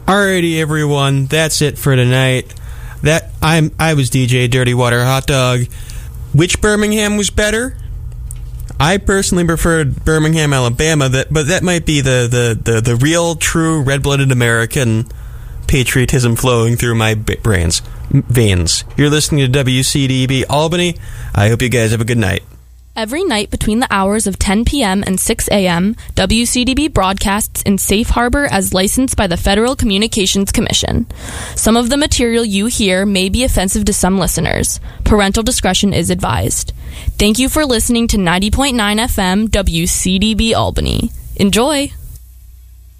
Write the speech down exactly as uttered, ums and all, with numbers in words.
Alrighty, everyone, that's it for tonight. That I'm I was D J Dirty Water Hot Dog. Which Birmingham was better? I personally preferred Birmingham, Alabama, that, but that might be the, the, the, the real, true, red-blooded American patriotism flowing through my brains, veins. You're listening to W C D B Albany. I hope you guys have a good night. Every night between the hours of ten p.m. and six a.m., W C D B broadcasts in safe harbor as licensed by the Federal Communications Commission. Some of the material you hear may be offensive to some listeners. Parental discretion is advised. Thank you for listening to ninety point nine F M W C D B Albany. Enjoy!